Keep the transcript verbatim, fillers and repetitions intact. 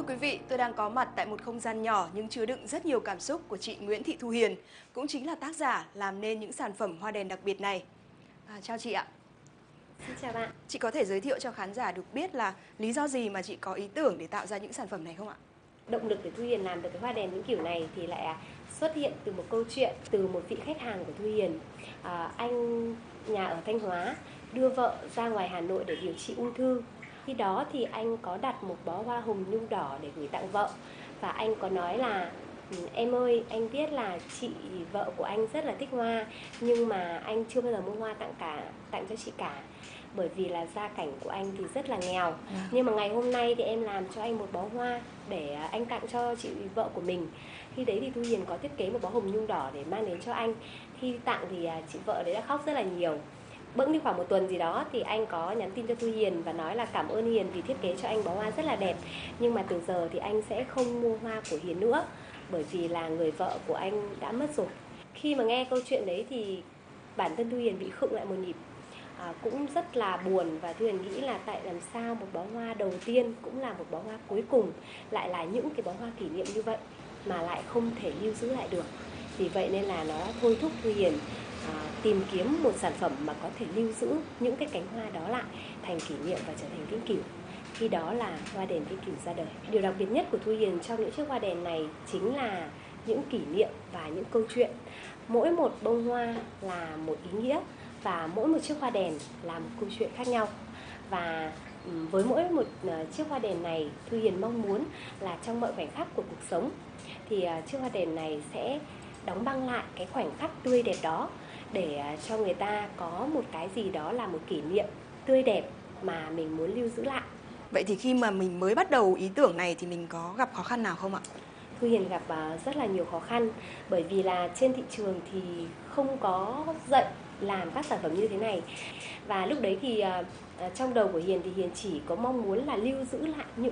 quý vị, tôi đang có mặt tại một không gian nhỏ nhưng chứa đựng rất nhiều cảm xúc của chị Nguyễn Thị Thu Hiền, cũng chính là tác giả làm nên những sản phẩm hoa đèn đặc biệt này. À, chào chị ạ. Xin chào bạn. Chị có thể giới thiệu cho khán giả được biết là lý do gì mà chị có ý tưởng để tạo ra những sản phẩm này không ạ? Động lực để Thu Hiền làm được cái hoa đèn những kiểu này thì lại xuất hiện từ một câu chuyện từ một vị khách hàng của Thu Hiền. À, anh nhà ở Thanh Hóa đưa vợ ra ngoài Hà Nội để điều trị ung thư. Khi đó thì anh có đặt một bó hoa hồng nhung đỏ để gửi tặng vợ. Và anh có nói là: em ơi, anh biết là chị vợ của anh rất là thích hoa, nhưng mà anh chưa bao giờ mua hoa tặng cả tặng cho chị cả, bởi vì là gia cảnh của anh thì rất là nghèo. Nhưng mà ngày hôm nay thì em làm cho anh một bó hoa để anh tặng cho chị vợ của mình. Khi đấy thì Thu Hiền có thiết kế một bó hồng nhung đỏ để mang đến cho anh. Khi tặng thì chị vợ đấy đã khóc rất là nhiều. Bỗng đi khoảng một tuần gì đó thì anh có nhắn tin cho Thu Hiền và nói là cảm ơn Hiền vì thiết kế cho anh bó hoa rất là đẹp, nhưng mà từ giờ thì anh sẽ không mua hoa của Hiền nữa, bởi vì là người vợ của anh đã mất rồi. Khi mà nghe câu chuyện đấy thì bản thân Thu Hiền bị khựng lại một nhịp, à, cũng rất là buồn. Và Thu Hiền nghĩ là tại làm sao một bó hoa đầu tiên cũng là một bó hoa cuối cùng lại là những cái bó hoa kỷ niệm như vậy mà lại không thể lưu giữ lại được. Vì vậy nên là nó thôi thúc Thu Hiền à, tìm kiếm một sản phẩm mà có thể lưu giữ những cái cánh hoa đó lại thành kỷ niệm và trở thành vĩnh cửu. Khi đó là hoa đèn vĩnh cửu ra đời. Điều đặc biệt nhất của Thu Hiền trong những chiếc hoa đèn này chính là những kỷ niệm và những câu chuyện. Mỗi một bông hoa là một ý nghĩa và mỗi một chiếc hoa đèn là một câu chuyện khác nhau. Và với mỗi một chiếc hoa đèn này, Thu Hiền mong muốn là trong mọi khoảnh khắc của cuộc sống thì chiếc hoa đèn này sẽ đóng băng lại cái khoảnh khắc tươi đẹp đó, để cho người ta có một cái gì đó là một kỷ niệm tươi đẹp mà mình muốn lưu giữ lại. Vậy thì khi mà mình mới bắt đầu ý tưởng này thì mình có gặp khó khăn nào không ạ? Thu Hiền gặp rất là nhiều khó khăn, bởi vì là trên thị trường thì không có dạy làm các sản phẩm như thế này. Và lúc đấy thì trong đầu của Hiền thì Hiền chỉ có mong muốn là lưu giữ lại những